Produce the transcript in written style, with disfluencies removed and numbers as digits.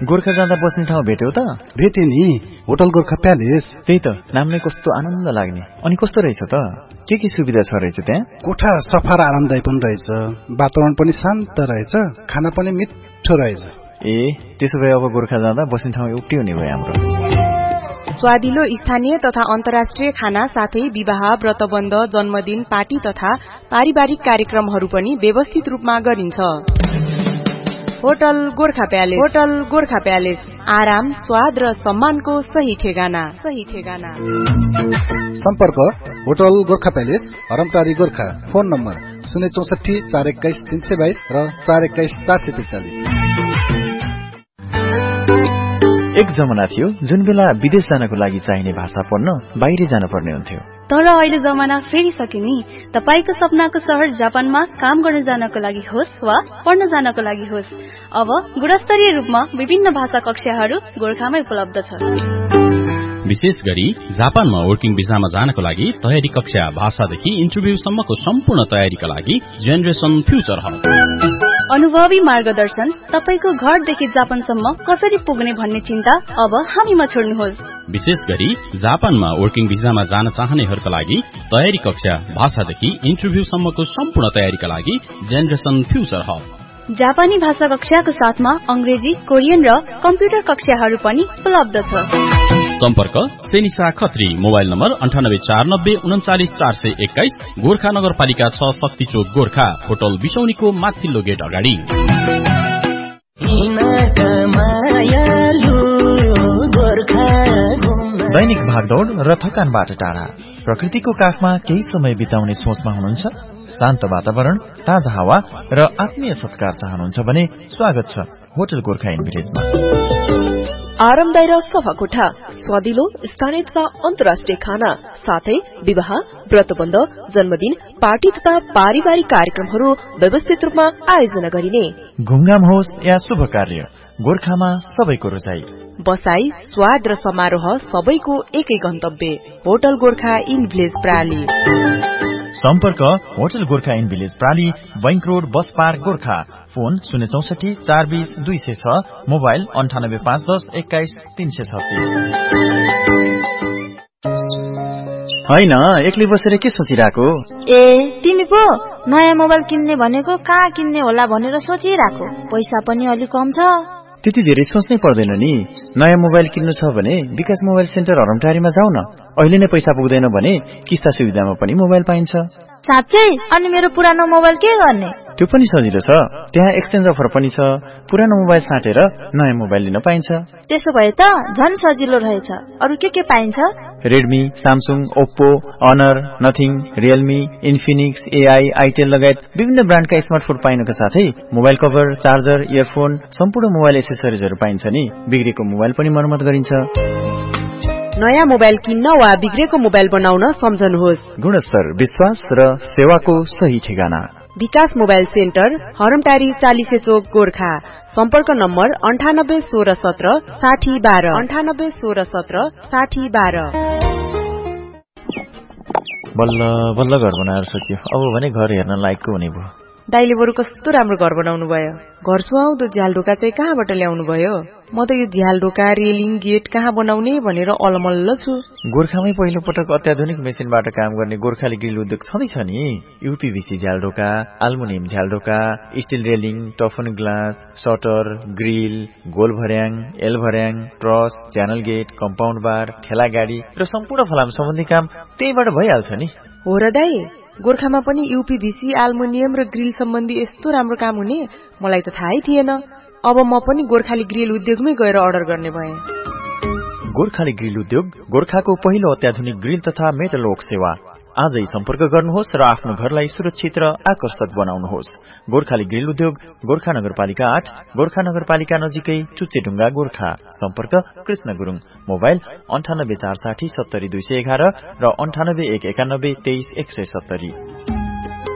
गोर्खा जाँदा बस्ने ठाउँ भेट्यौ त? भेटे नि, होटल गोर्खा प्यालेस। त्यही त, नामले कस्तो आनन्द लाग्ने। अनि कस्तो रहेछ त? के सुविधा छ रहेछ त्यहाँ? कोठा सफा र आरामदायी पनि रहेछ, वातावरण पनि शान्त रहेछ, खाना पनि मिठो रहेछ। ए, त्यसो भए अब गोर्खा जाँदा बस्ने ठाउँ एउटै हुने भयो हाम्रो। स्वादिलो स्थानीय तथा अन्तर्राष्ट्रिय खाना साथै विवाह, व्रतबन्ध, जन्मदिन, पार्टी तथा पारिवारिक कार्यक्रमहरू पनि व्यवस्थित रूपमा गरिन्छ। Hotel Gorkha palace. Hotel Gorkha palace, आराम, स्वाद र सम्मानको सही ठेगाना। सम्पर्क hotel Gorkha palace, हरमटारी Gorkha. Phone number 064 421 322 र 421 443। एक जमाना थियो जुन बेला विदेश जानको लागि चाहिने भाषा पढ्न बाहिर जान पर्ने हुन्थ्यो। तर अहिले जमाना फेरिसक्यो नि। तपाईको सपनाको शहर जापानमा काम गर्न जानको लागि होस् वा पढ्न जानको लागि होस्, अब गुणस्तरीय रूपमा विभिन्न भाषा कक्षाहरू गोर्खामै उपलब्ध छ। विशेष गरी जापानमा वर्किङ भिसामा जानको लागि तयारी कक्षा, भाषादेखि इन्टरभ्यूसम्मको सम्पूर्ण तयारीका लागि जेनेरेसन फ्युचर हब। अनुभवी मार्गदर्शन, तपाईको घरदेखि जापानसम्म कसरी पुग्ने भन्ने चिन्ता अब हामीमा छोड्नुहोस्। विशेष गरी जापानमा वर्किङ भिसामा जान चाहनेहरूका लागि तयारी कक्षा, भाषादेखि इन्टरभ्यूसम्मको सम्पूर्ण तयारीका लागि जेनेरेसन फ्युचर हब। जापानी भाषा कक्षाको साथमा अंग्रेजी, कोरियन र कम्प्युटर कक्षाहरू पनि उपलब्ध छ। सम्पर्क सेनिसा खत्री, मोबाइल नम्बर 9849 39421, गोर्खा नगरपालिका 6, शक्ति चोक, गोर्खा। होटल बिसौनीको माथिल्लो गेट अगाडि। दैनिक भागदौड र थकानबाट टाढा, प्रकृतिको काखमा केही समय बिताउने सोचमा हुनुहुन्छ? शान्त वातावरण, ताजा हावा र आत्मीय सत्कार चाहनुहुन्छ भने स्वागत छ होटल गोर्खा इन भिलेजमा। आरामदायी र सफा कोठा, स्वादिलो स्थानीय तथा अन्तर्राष्ट्रिय खाना साथै विवाह, व्रतबन्ध, जन्मदिन, पार्टी तथा पारिवारिक कार्यक्रमहरू व्यवस्थित रूपमा आयोजना गरिने। घुमघाम होस् या शुभ कार्य, गोर्खामा सबैको रोजाई। बसाई, स्वाद र समारोह सबैको एकै गन्तव्य, होटल गोर्खा इन भिलेज प्राली। सम्पर्क hotel Gorkha in village प्राली, bank road, bus park, Gorkha. Phone 064 420 206, mobile 98 510 21 336। हैन, एक्लै बसेर के सोचिरहेको? ए, तिमी पो नयाँ मोबाइल किन्ने भनेको कहाँ किन्ने होला भनेर सोचिरहेको। पैसा पनि अलि कम छ। त्यति धेरै सोच्नै पर्दैन नि। नयाँ मोबाइल किन्नु छ भने विकास मोबाइल सेन्टर हरमटारीमा जाऊ न। अहिले नै पैसा पुग्दैन भने किस्ता सुविधामा पनि मोबाइल पाइन्छ। साँच्चै? अनि मेरो पुरानो मोबाइल के गर्ने? त्यो पनि सजिलो छ, त्यहाँ एक्सचेन्ज अफर पनि छ। पुरानो मोबाइल साटेर नयाँ मोबाइल लिन पाइन्छ। त्यसो भए त झन् सजिलो रहेछ। अरु के पाइन्छ? Redmi, Samsung, Oppo, honour, nothing, Realme, Infinix, AI, Itel लगायत विभिन्न ब्रान्डका स्मार्टफोन पाइनुका साथै मोबाइल कभर, चार्जर, इयरफोन, सम्पूर्ण मोबाइल एसेसरिजहरू पाइन्छ नि। बिग्रेको मोबाइल पनि मर्मत गरिन्छ। नयाँ मोबाइल किन्न वा बिग्रेको मोबाइल बनाउन सम्झनुहोस्। गुणस्तर, विश्वास र सेवाको सही ठेगाना विकास मोबाइल सेन्टर, हरमटारी 40 चोक, गोर्खा। सम्पर्क नम्बर 98 16 17 60 12, 98 16 17 60 12। बल्ल बल्ल घर बनाएर सकियो। अब भने घर हेर्न लायकको हुने भयो। दाइले बरु कस्तो राम्रो घर बनाउनु भयो। घर सुहाउँदो झ्यालढोका चाहिँ कहाँबाट ल्याउनु भयो? म त यो झ्यालढोका, रेलिङ, गेट कहाँ बनाउने भनेर अलमल्ल छु। गोर्खामै पहिलो पटक अत्याधुनिक मेसिनबाट काम गर्ने गोर्खाली ग्रिल उद्योग छँदैछ नि। यूपीभीसी झ्यालढोका, aluminium झ्यालढोका, still railing, टफन glass, shutter, grill, goal भर्याङ, एल भर्याङ, ट्रस, च्यानल गेट, कम्पाउन्ड बार, ठेला गाडी र सम्पूर्ण फलाम सम्बन्धी काम त्यहीबाट भइहाल्छ नि। हो र दाइ, गोर्खामा पनि यूपीभीसी, एल्युमिनियम र ग्रिल सम्बन्धी यस्तो राम्रो काम हुने मलाई त थाहै थिएन। अब म पनि गोर्खाली ग्रिल उद्योगमै गएर अर्डर गर्ने भएँ। गोर्खाली ग्रिल उद्योग गोर्खाको पहिलो अत्याधुनिक ग्रिल तथा मेटल वर्क सेवा। आजै सम्पर्क गर्नुहोस् र आफ्नो घरलाई सुरक्षित र आकर्षक बनाउनुहोस्। गोर्खाली ग्रिल उद्योग, गोर्खा नगरपालिका 8, गोर्खा नगरपालिका नजिकै, चुच्चेढुङ्गा, गोर्खा। सम्पर्क कृष्ण गुरुङ, मोबाइल 98 460 70 211 र 98 191 23 170।